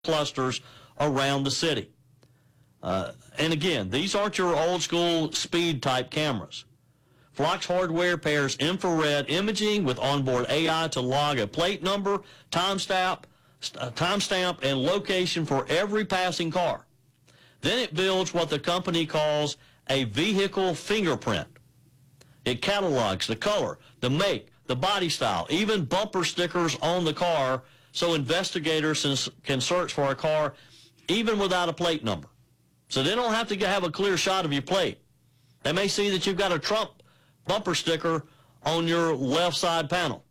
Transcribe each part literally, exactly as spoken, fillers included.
clusters around the city. Uh, and again, these aren't your old school speed type cameras. Phlox Hardware pairs infrared imaging with onboard A I to log a plate number, timestamp, uh, timestamp, and location for every passing car. Then it builds what the company calls a vehicle fingerprint. It catalogs the color, the make, the body style, even bumper stickers on the car, so investigators can search for a car even without a plate number. So they don't have to have a clear shot of your plate. They may see that you've got a Trump bumper sticker on your left side panel.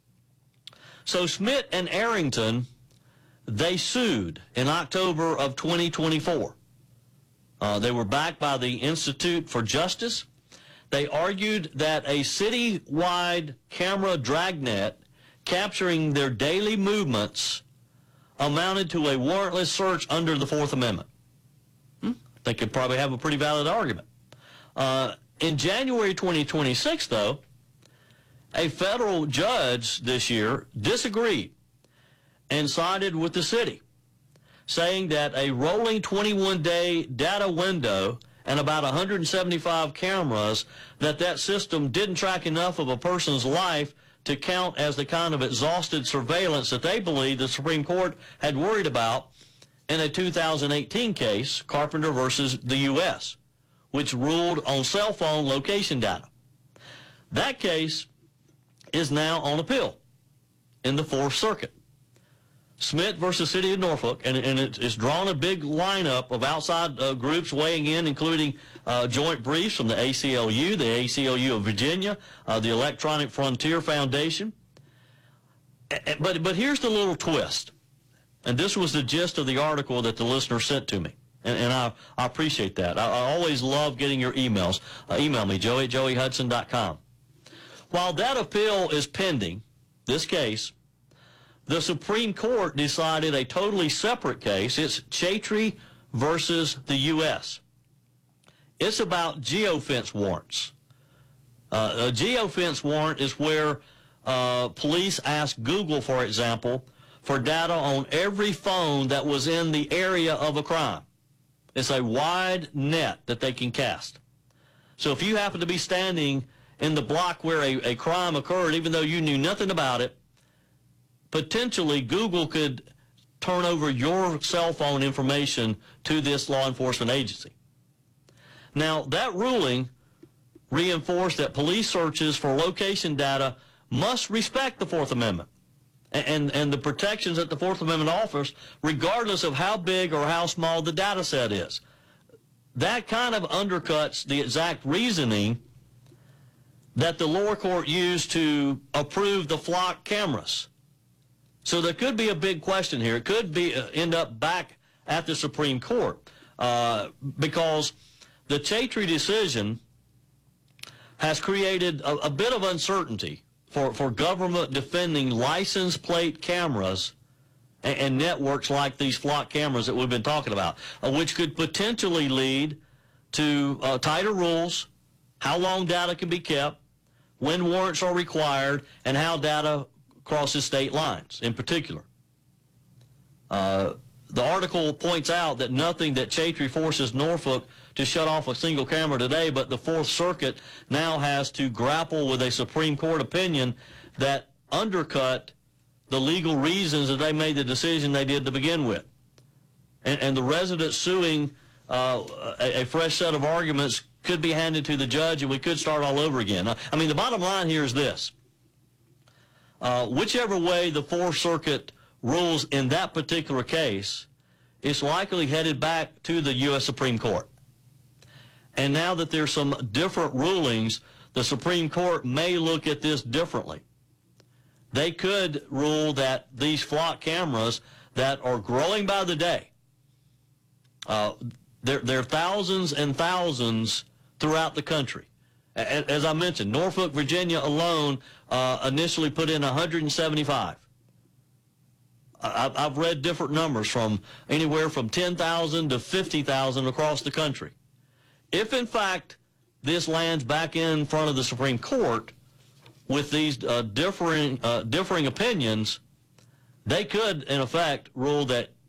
So Smith and Arrington, they sued in October of twenty twenty-four. Uh, they were backed by the Institute for Justice. They argued that a city-wide camera dragnet capturing their daily movements amounted to a warrantless search under the Fourth Amendment. Hmm? They could probably have a pretty valid argument. Uh, in January twenty twenty-six, though, a federal judge this year disagreed and sided with the city, saying that a rolling twenty-one day data window and about one hundred seventy-five cameras, that that system didn't track enough of a person's life to count as the kind of exhausted surveillance that they believe the Supreme Court had worried about in a two thousand eighteen case, Carpenter versus the U S, which ruled on cell phone location data. That case is now on appeal in the Fourth Circuit. Smith versus City of Norfolk, and, and it, it's drawn a big lineup of outside uh, groups weighing in, including uh, joint briefs from the A C L U, the A C L U of Virginia, uh, the Electronic Frontier Foundation. A but, but here's the little twist, and this was the gist of the article that the listener sent to me, and, and I, I appreciate that. I, I always love getting your emails. Uh, email me, joey at joey hudson dot com. While that appeal is pending, this case, the Supreme Court decided a totally separate case. It's Chatry versus the U S. It's about geofence warrants. Uh, a geofence warrant is where uh, police ask Google, for example, for data on every phone that was in the area of a crime. It's a wide net that they can cast. So if you happen to be standing in the block where a, a crime occurred, even though you knew nothing about it, potentially Google could turn over your cell phone information to this law enforcement agency. Now, that ruling reinforced that police searches for location data must respect the Fourth Amendment and, and, and the protections that the Fourth Amendment offers, regardless of how big or how small the data set is. That kind of undercuts the exact reasoning that the lower court used to approve the flock cameras. So there could be a big question here. It could be uh, end up back at the Supreme Court uh, because the Chatry decision has created a, a bit of uncertainty for, for government defending license plate cameras and, and networks like these flock cameras that we've been talking about, uh, which could potentially lead to uh, tighter rules, how long data can be kept, when warrants are required, and how data crosses state lines in particular. Uh, the article points out that nothing that Chatry forces Norfolk to shut off a single camera today, but the Fourth Circuit now has to grapple with a Supreme Court opinion that undercut the legal reasons that they made the decision they did to begin with. And, and the residents suing uh, a, a fresh set of arguments could be handed to the judge, and we could start all over again. I mean, the bottom line here is this. Uh, whichever way the Fourth Circuit rules in that particular case, it's likely headed back to the U S Supreme Court. And now that there's some different rulings, the Supreme Court may look at this differently. They could rule that these flock cameras that are growing by the day, uh, there, there are thousands and thousands throughout the country. As I mentioned, Norfolk, Virginia alone uh, initially put in one hundred seventy-five. I've read different numbers from anywhere from ten thousand to fifty thousand across the country. If, in fact, this lands back in front of the Supreme Court with these uh, differing, uh, differing opinions, they could, in effect, rule that